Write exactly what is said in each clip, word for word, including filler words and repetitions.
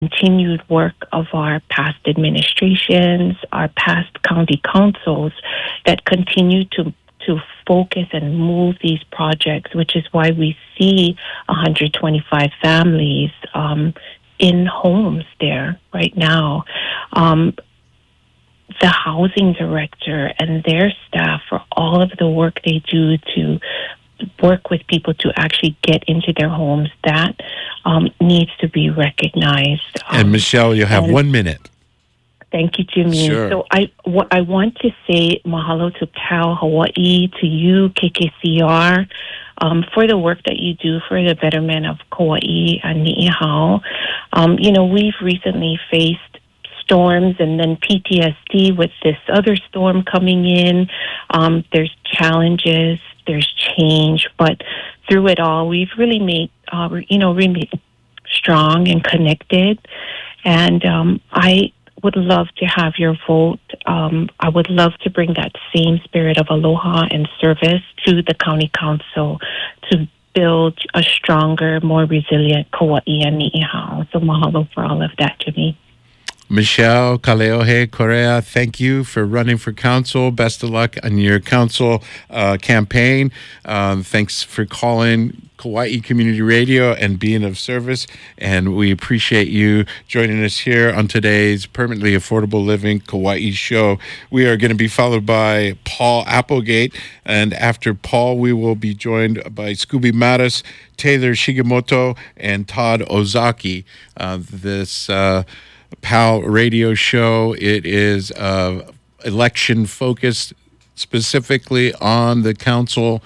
continued work of our past administrations, our past county councils that continue to to focus and move these projects, which is why we see one hundred twenty-five families um, in homes there right now. Um, the housing director and their staff for all of the work they do to work with people to actually get into their homes, that um, needs to be recognized. Um, and Michelle, you have one minute. Thank you, Jimmy. Sure. So I, w- I want to say mahalo to P A L Hawaii, to you, K K C R, um, for the work that you do for the betterment of Kauai and Ni'ihau. Um, you know, we've recently faced storms and then P T S D with this other storm coming in. Um, there's challenges, there's change, but through it all, we've really made, uh, you know, really strong and connected. And um, I would love to have your vote. Um, I would love to bring that same spirit of aloha and service to the county council to build a stronger, more resilient Kauai and Ni'ihau. So mahalo for all of that, Jimmy. Michelle Kaleohe Correa, thank you for running for council. Best of luck on your council uh, campaign. Um, thanks for calling Kauai Community Radio and being of service. And we appreciate you joining us here on today's Permanently Affordable Living Kauai show. We are going to be followed by Paul Applegate. And after Paul, we will be joined by Scooby Mattis, Taylor Shigemoto, and Todd Ozaki. Uh, this uh, P A L radio show, it is uh, election focused specifically on the council.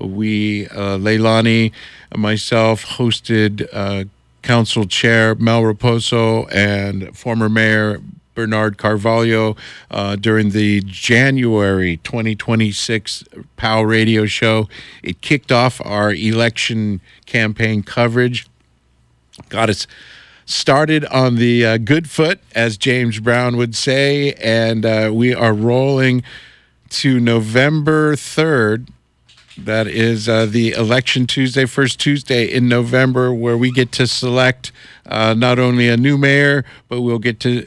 We, uh, Leilani, myself, hosted uh, Council Chair Mel Raposo and former Mayor Bernard Carvalho uh, during the January twenty twenty-six P A L radio show. It kicked off our election campaign coverage, got us started on the uh, good foot, as James Brown would say, and uh, we are rolling to November third. That is uh, the election Tuesday, first Tuesday in November, where we get to select uh, not only a new mayor, but we'll get to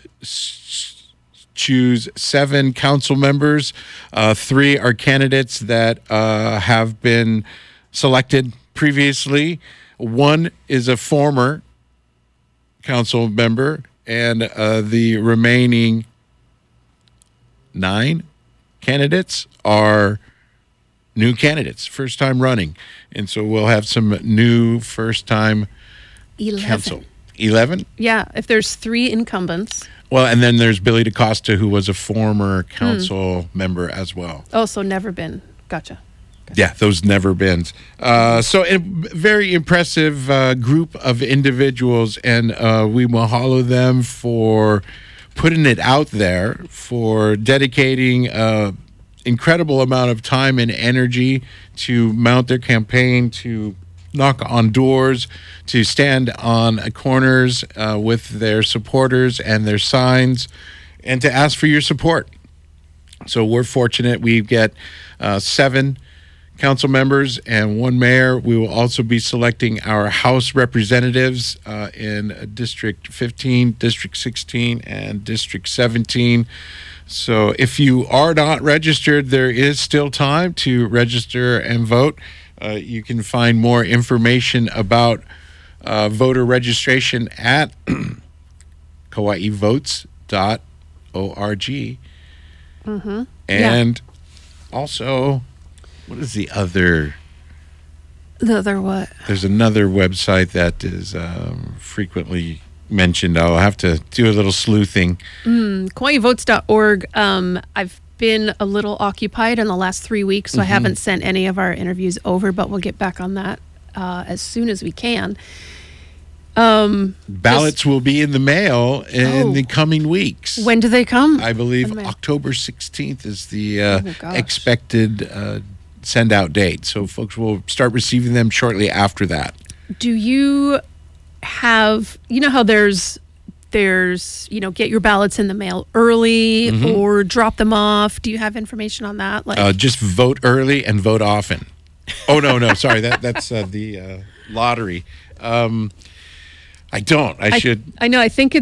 s- choose seven council members. Uh, three are candidates that uh, have been selected previously. One is a former council member, and uh, the remaining nine candidates are new candidates, first time running. And so we'll have some new first time council. eleven? Yeah, if there's three incumbents. Well, and then there's Billy DaCosta, who was a former council hmm. member as well. Oh, so never been. Gotcha. Gotcha. Yeah, those never beens. Uh, so a very impressive uh, group of individuals, and uh, we mahalo them for putting it out there, for dedicating uh incredible amount of time and energy to mount their campaign, to knock on doors, to stand on corners uh, with their supporters and their signs, and to ask for your support. So we're fortunate. We get uh, seven council members and one mayor. We will also be selecting our House representatives uh, in District fifteen, District sixteen, and District seventeen. So if you are not registered, there is still time to register and vote. Uh, you can find more information about uh, voter registration at kauai votes dot org. Mm-hmm. And yeah. also, what is the other? The other what? There's another website that is um, frequently mentioned. I'll have to do a little sleuthing. Mm, kauai votes dot org. Um, I've been a little occupied in the last three weeks, so mm-hmm. I haven't sent any of our interviews over, but we'll get back on that uh, as soon as we can. Um, Ballots just, will be in the mail in oh, the coming weeks. When do they come? I believe October sixteenth is the uh, oh, expected uh, send-out date. So folks will start receiving them shortly after that. Do you have, you know how there's, there's, you know, get your ballots in the mail early mm-hmm. or drop them off? Do you have information on that? Like, uh, just vote early and vote often. Oh, no, no, sorry. that That's uh, the uh, lottery. Um, I don't. I, I should. I know. I think it's